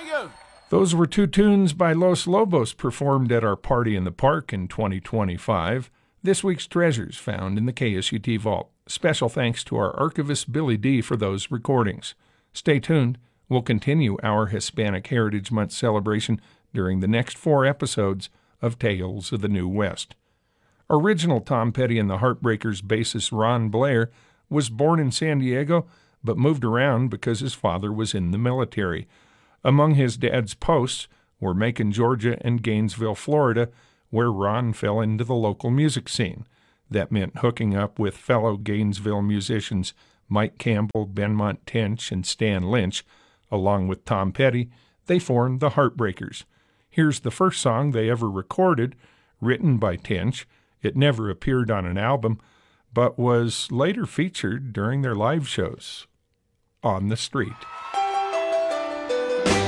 Those were two tunes by Los Lobos performed at our Party in the Park in 2025. This week's treasures found in the KSUT Vault. Special thanks to our archivist Billy D. for those recordings. Stay tuned. We'll continue our Hispanic Heritage Month celebration during the next 4 episodes of Tales of the New West. Original Tom Petty and the Heartbreakers bassist Ron Blair was born in San Diego, but moved around because his father was in the military. Among his dad's posts were Macon, Georgia, and Gainesville, Florida, where Ron fell into the local music scene. That meant hooking up with fellow Gainesville musicians Mike Campbell, Benmont Tench, and Stan Lynch. Along with Tom Petty, they formed the Heartbreakers. Here's the first song they ever recorded, written by Tench. It never appeared on an album, but was later featured during their live shows, On the Street.